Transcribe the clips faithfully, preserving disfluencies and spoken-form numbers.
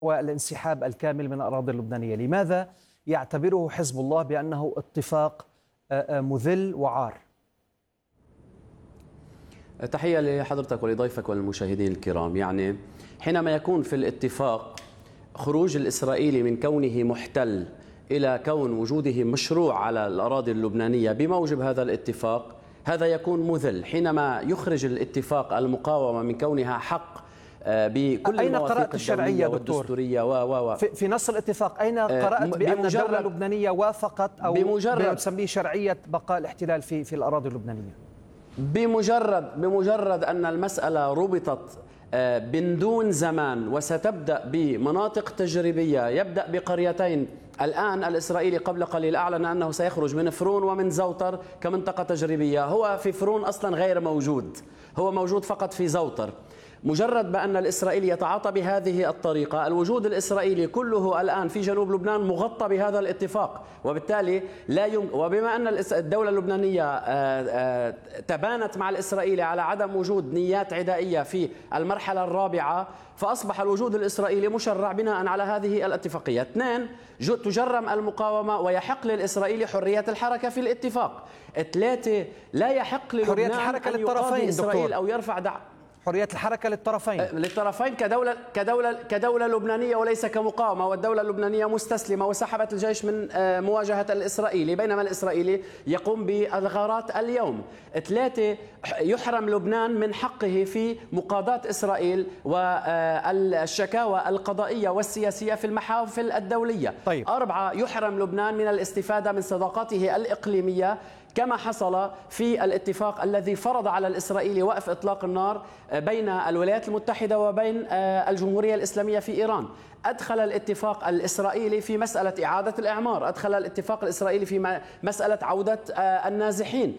والانسحاب الكامل من الأراضي اللبنانية. لماذا يعتبره حزب الله بأنه اتفاق مذل وعار؟ تحية لحضرتك ولضيفك والمشاهدين الكرام. يعني حينما يكون في الاتفاق خروج الإسرائيلي من كونه محتل إلى كون وجوده مشروع على الأراضي اللبنانية بموجب هذا الاتفاق، هذا يكون مذل. حينما يخرج الاتفاق المقاومة من كونها حق بكل أين المواثيق قرأت الشرعية والدستورية و و في, في نص الاتفاق أين قرأت بأن الدولة اللبنانية وافقت أو بمجرد تسميه شرعية بقاء الاحتلال في في الأراضي اللبنانية؟ بمجرد بمجرد أن المسألة ربطت من دون زمان وستبدأ بمناطق تجريبية، يبدأ بقريتين. الآن الإسرائيلي قبل قليل أعلن أنه سيخرج من فرون ومن زوطر كمنطقة تجريبية. هو في فرون أصلا غير موجود، هو موجود فقط في زوطر. مجرد بأن الإسرائيلي يتعاطى بهذه الطريقة، الوجود الإسرائيلي كله الآن في جنوب لبنان مغطى بهذا الاتفاق، وبالتالي لا يم... وبما أن الدولة اللبنانية تبانت مع الإسرائيلي على عدم وجود نيات عدائية في المرحلة الرابعة، فأصبح الوجود الإسرائيلي مشرع بناء على هذه الاتفاقية. اثنين، تجرم المقاومة ويحق للإسرائيلي حرية الحركة في الاتفاق. ثلاثة، لا يحق للبنان أن يقاضي إسرائيل أو يرفع دعم. حرية الحركة للطرفين للطرفين كدولة كدولة كدولة لبنانية وليس كمقاومة، والدولة اللبنانية مستسلمة وسحبت الجيش من مواجهة الإسرائيلي، بينما الإسرائيلي يقوم بالغارات اليوم. ثلاثة، يحرم لبنان من حقه في مقاضاة إسرائيل والشكاوى القضائية والسياسية في المحافل الدولية. طيب. أربعة، يحرم لبنان من الاستفادة من صداقاته الإقليمية كما حصل في الاتفاق الذي فرض على الإسرائيلي وقف إطلاق النار بين الولايات المتحدة وبين الجمهورية الإسلامية في إيران. أدخل الاتفاق الإسرائيلي في مسألة إعادة الإعمار، أدخل الاتفاق الإسرائيلي في مسألة عودة النازحين،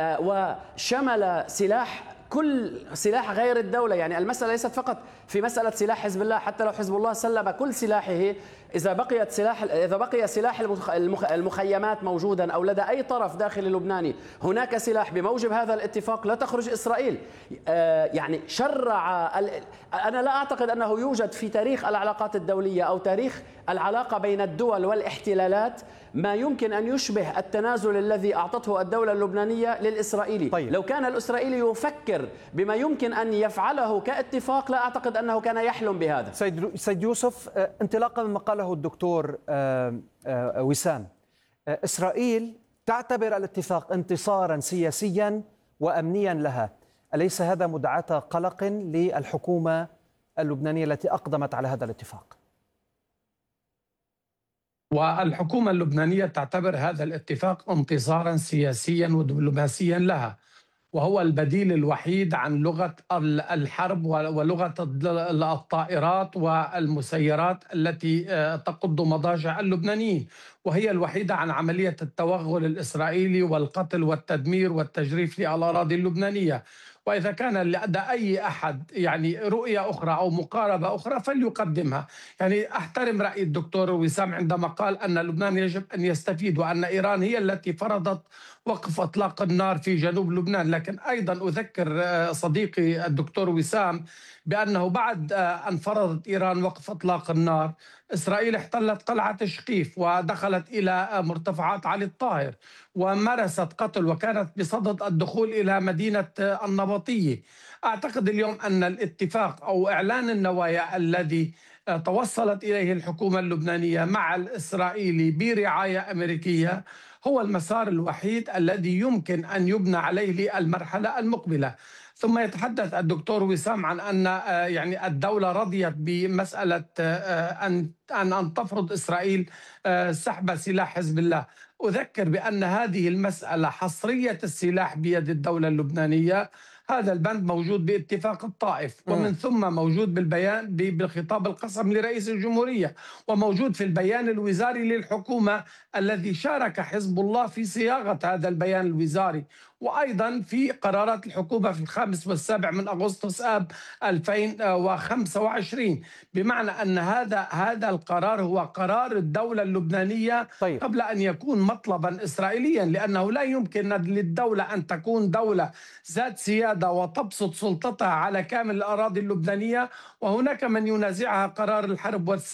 وشمل سلاح كل سلاح غير الدولة. يعني المسألة ليست فقط في مسألة سلاح حزب الله، حتى لو حزب الله سلم كل سلاحه، إذا بقيت سلاح إذا بقي سلاح المخيمات موجودا أو لدى أي طرف داخل لبناني هناك سلاح بموجب هذا الاتفاق، لا تخرج إسرائيل. يعني شرع. أنا لا أعتقد أنه يوجد في تاريخ العلاقات الدولية أو تاريخ العلاقة بين الدول والاحتلالات ما يمكن أن يشبه التنازل الذي أعطته الدولة اللبنانية للإسرائيلي. طيب. لو كان الإسرائيلي يفكر بما يمكن أن يفعله كاتفاق لا أعتقد أنه كان يحلم بهذا. سيد سيد يوسف، انطلاقا مما قاله الدكتور وسام، إسرائيل تعتبر الاتفاق انتصارا سياسيا وأمنيا لها، أليس هذا مدعاة قلق للحكومة اللبنانية التي أقدمت على هذا الاتفاق؟ والحكومة اللبنانية تعتبر هذا الاتفاق انتصارا سياسيا ودبلوماسيا لها، وهو البديل الوحيد عن لغة الحرب ولغة الطائرات والمسيرات التي تقض مضاجع اللبنانيين، وهي الوحيدة عن عملية التوغل الإسرائيلي والقتل والتدمير والتجريف للأراضي اللبنانية. وإذا كان لدى أي أحد يعني رؤية أخرى أو مقاربة أخرى فليقدمها. يعني أحترم رأي الدكتور وسام عندما قال أن لبنان يجب أن يستفيد وأن إيران هي التي فرضت وقف إطلاق النار في جنوب لبنان، لكن أيضا أذكر صديقي الدكتور وسام بأنه بعد أن فرضت إيران وقف إطلاق النار، إسرائيل احتلت قلعة شقيف ودخلت إلى مرتفعات علي الطاهر ومارست قتل وكانت بصدد الدخول إلى مدينة النبطية. أعتقد اليوم أن الاتفاق أو إعلان النوايا الذي توصلت إليه الحكومة اللبنانية مع الإسرائيلي برعاية أمريكية هو المسار الوحيد الذي يمكن أن يبنى عليه للمرحلة المقبلة. ثم يتحدث الدكتور وسام عن أن يعني الدولة رضيت بمسألة أن أن تفرض إسرائيل سحب سلاح حزب الله. أذكر بأن هذه المسألة حصرية السلاح بيد الدولة اللبنانية، هذا البند موجود باتفاق الطائف، ومن ثم موجود بالبيان بالخطاب القسم لرئيس الجمهورية، وموجود في البيان الوزاري للحكومة الذي شارك حزب الله في صياغة هذا البيان الوزاري، وأيضا في قرارات الحكومة في الخامس والسابع من أغسطس آب ألفين وخمسة وعشرين، بمعنى أن هذا هذا القرار هو قرار الدولة اللبنانية. طيب. قبل أن يكون مطلبا إسرائيليا، لأنه لا يمكن للدولة أن تكون دولة ذات سيادة وتبسط سلطتها على كامل الأراضي اللبنانية وهناك من ينازعها قرار الحرب والسلام.